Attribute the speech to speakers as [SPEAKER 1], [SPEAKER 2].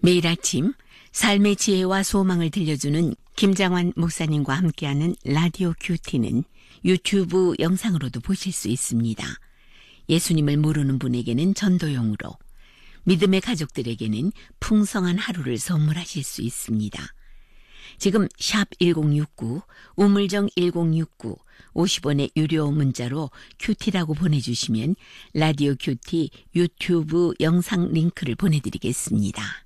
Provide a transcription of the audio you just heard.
[SPEAKER 1] 매일 아침 삶의 지혜와 소망을 들려주는 김장환 목사님과 함께하는 라디오 큐티는 유튜브 영상으로도 보실 수 있습니다. 예수님을 모르는 분에게는 전도용으로, 믿음의 가족들에게는 풍성한 하루를 선물하실 수 있습니다. 지금 샵 1069, 우물정 1069, 50원의 유료 문자로 큐티라고 보내주시면 라디오 큐티 유튜브 영상 링크를 보내드리겠습니다.